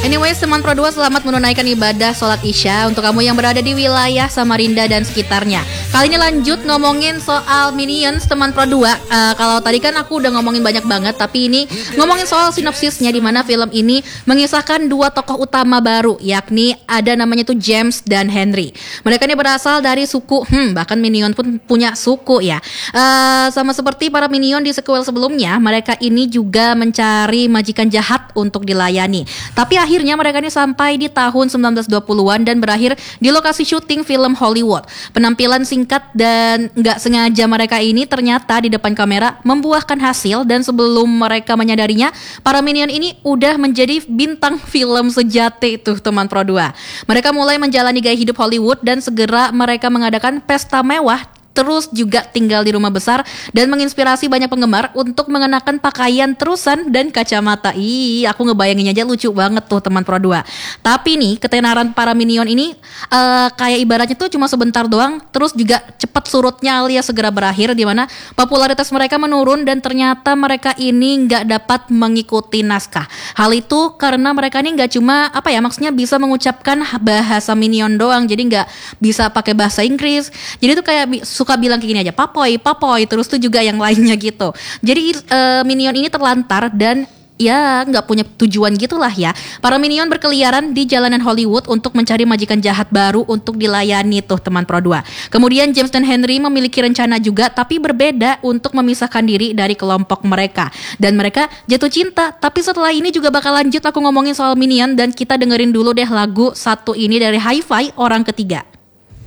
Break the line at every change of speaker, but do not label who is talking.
Anyways, teman Pro 2, selamat menunaikan ibadah sholat Isya untuk kamu yang berada di wilayah Samarinda dan sekitarnya. Kali ini lanjut ngomongin soal Minions, teman Pro 2. Kalau tadi kan aku udah ngomongin banyak banget, tapi ini ngomongin soal sinopsisnya, di mana film ini mengisahkan dua tokoh utama baru, yakni ada namanya tuh James dan Henry. Mereka ini berasal dari suku, bahkan Minion pun punya suku ya. Sama seperti para Minion di sequel sebelumnya, mereka ini juga mencari majikan jahat untuk dilayani. Tapi akhirnya mereka ini sampai di tahun 1920-an dan berakhir di lokasi syuting film Hollywood. Penampilan singkat dan gak sengaja mereka ini ternyata di depan kamera membuahkan hasil, dan sebelum mereka menyadarinya, para Minion ini udah menjadi bintang film sejati tuh teman Pro 2. Mereka mulai menjalani gaya hidup Hollywood dan segera mereka mengadakan pesta mewah, terus juga tinggal di rumah besar dan menginspirasi banyak penggemar untuk mengenakan pakaian terusan dan kacamata. Aku ngebayangin aja lucu banget tuh teman Pro 2. Tapi nih, ketenaran para Minion ini kayak ibaratnya tuh cuma sebentar doang, terus juga cepat surutnya alias segera berakhir, di mana popularitas mereka menurun dan ternyata mereka ini nggak dapat mengikuti naskah. Hal itu karena mereka ini nggak cuma maksudnya bisa mengucapkan bahasa Minion doang, jadi nggak bisa pakai bahasa Inggris. Jadi tuh kayak suka bilang kayak gini aja, papoy, terus tuh juga yang lainnya gitu. Jadi Minion ini terlantar dan ya nggak punya tujuan gitulah ya. Para Minion berkeliaran di jalanan Hollywood untuk mencari majikan jahat baru untuk dilayani tuh teman Pro 2. Kemudian James dan Henry memiliki rencana juga, tapi berbeda, untuk memisahkan diri dari kelompok mereka. Dan mereka jatuh cinta. Tapi setelah ini juga bakal lanjut aku ngomongin soal Minion, dan kita dengerin dulu deh lagu satu ini dari Hi-Fi, Orang Ketiga.